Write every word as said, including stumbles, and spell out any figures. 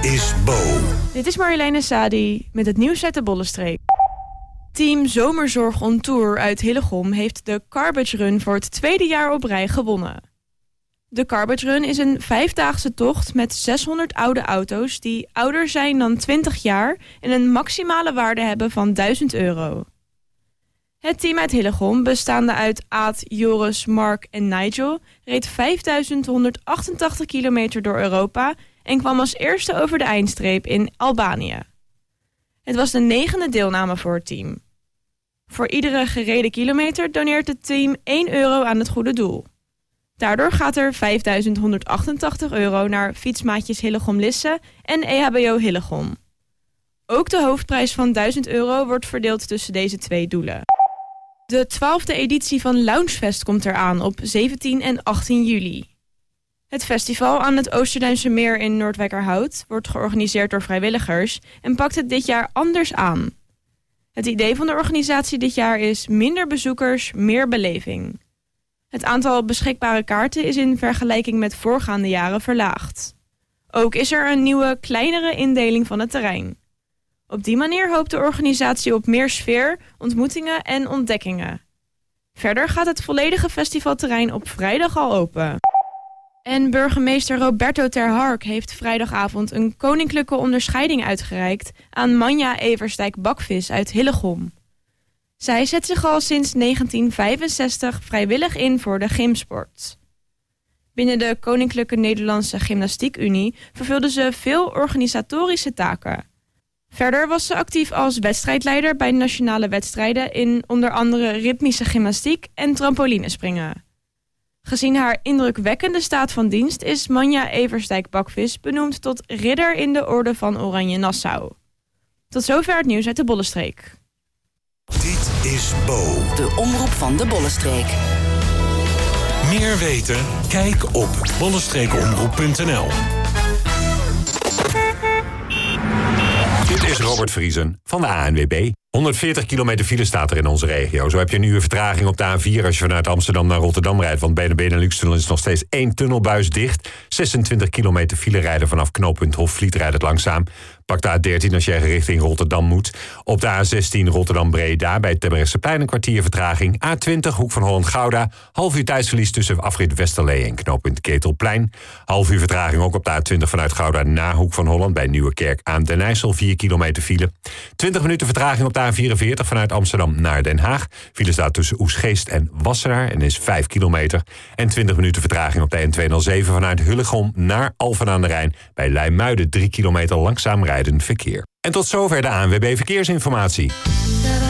is Bo. Dit is Marjoleine Sadi met het nieuws uit de Bollenstreek. Team Zomerzorg on Tour uit Hillegom heeft de Carbage Run voor het tweede jaar op rij gewonnen. De Carbage Run is een vijfdaagse tocht met zeshonderd oude auto's die ouder zijn dan twintig jaar en een maximale waarde hebben van duizend euro. Het team uit Hillegom, bestaande uit Aad, Joris, Mark en Nigel, reed vijfduizend honderdachtentachtig kilometer door Europa en kwam als eerste over de eindstreep in Albanië. Het was de negende deelname voor het team. Voor iedere gereden kilometer doneert het team één euro aan het goede doel. Daardoor gaat er vijfduizend honderdachtentachtig euro naar Fietsmaatjes Hillegom-Lisse en E H B O Hillegom. Ook de hoofdprijs van duizend euro wordt verdeeld tussen deze twee doelen. De twaalfde editie van Loungefest komt eraan op zeventien en achttien juli. Het festival aan het Oosterduinse Meer in Noordwijkerhout wordt georganiseerd door vrijwilligers en pakt het dit jaar anders aan. Het idee van de organisatie dit jaar is minder bezoekers, meer beleving. Het aantal beschikbare kaarten is in vergelijking met voorgaande jaren verlaagd. Ook is er een nieuwe, kleinere indeling van het terrein. Op die manier hoopt de organisatie op meer sfeer, ontmoetingen en ontdekkingen. Verder gaat het volledige festivalterrein op vrijdag al open. En burgemeester Roberto Ter Hark heeft vrijdagavond een koninklijke onderscheiding uitgereikt aan Manja Eversdijk Bakvis uit Hillegom. Zij zet zich al sinds negentien vijfenzestig vrijwillig in voor de gymsport. Binnen de Koninklijke Nederlandse Gymnastiek Unie vervulde ze veel organisatorische taken. Verder was ze actief als wedstrijdleider bij nationale wedstrijden in onder andere ritmische gymnastiek en trampolinespringen. Gezien haar indrukwekkende staat van dienst is Manja Eversdijk Bakvis benoemd tot ridder in de Orde van Oranje Nassau. Tot zover het nieuws uit de Bollenstreek. Dit is Bo. De omroep van de Bollenstreek. Meer weten? Kijk op bollenstreekomroep punt n l. Dit is Robert Vriesen van de A N W B. honderdveertig kilometer file staat er in onze regio. Zo heb je nu een vertraging op de A vier als je vanuit Amsterdam naar Rotterdam rijdt. Want bij de Benelux-tunnel is nog steeds één tunnelbuis dicht. zesentwintig kilometer file rijden vanaf knooppunt Hofvliet rijdt het langzaam. Pak de A dertien als jij richting Rotterdam moet. Op de A zestien Rotterdam-Breda bij het Terbrechtseplein een kwartier vertraging. A twintig Hoek van Holland-Gouda. Half uur tijdsverlies tussen afrit Westerlee en knooppunt Ketelplein. Half uur vertraging ook op de A twintig vanuit Gouda naar Hoek van Holland bij Nieuwekerk aan Den IJssel. vier kilometer file. twintig minuten vertraging op de A vierenveertig vanuit Amsterdam naar Den Haag. File staat tussen Oesgeest en Wassenaar en is vijf kilometer. En twintig minuten vertraging op de N tweehonderdzeven vanuit Hillegom naar Alphen aan de Rijn bij Leimuiden. drie kilometer langzaam rijdend verkeer. En tot zover de A N W B Verkeersinformatie.